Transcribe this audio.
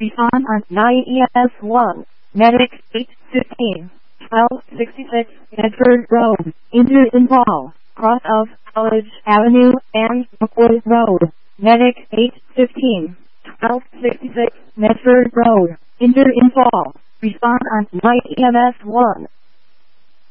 Respond on 9 ES1. Medic 815. 1266 Bedford Road. Injured in fall. Cross of College Avenue and McCoy Road. Medic 815. 1266 Medford Road. Injured in fall. Respond on 9 EMS1.